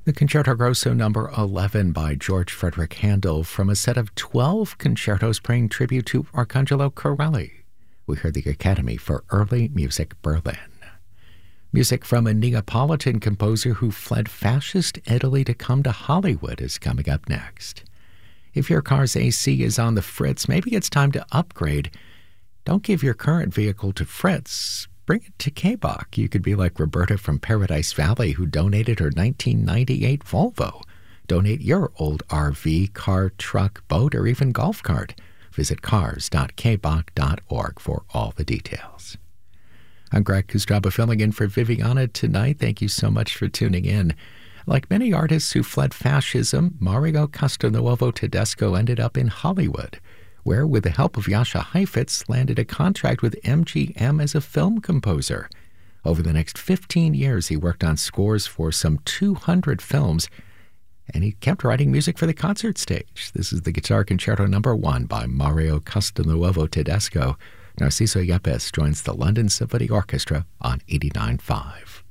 The Concerto Grosso number 11 by George Frederick Handel from a set of 12 concertos paying tribute to Arcangelo Corelli. We heard the Academy for Early Music Berlin. Music from a Neapolitan composer who fled fascist Italy to come to Hollywood is coming up next. If your car's AC is on the fritz, maybe it's time to upgrade. Don't give your current vehicle to Fritz. Bring it to K-Bach. You could be like Roberta from Paradise Valley, who donated her 1998 Volvo. Donate your old RV, car, truck, boat, or even golf cart. Visit cars.kbach.org for all the details. I'm Greg Kustraba filling in for Viviana tonight. Thank you so much for tuning in. Like many artists who fled fascism, Mario Castelnuovo Tedesco ended up in Hollywood, where, with the help of Jascha Heifetz, landed a contract with MGM as a film composer. Over the next 15 years, he worked on scores for some 200 films, and he kept writing music for the concert stage. This is the Guitar Concerto number 1 by Mario Castelnuovo Tedesco. Narciso Yepes joins the London Symphony Orchestra on 89.5.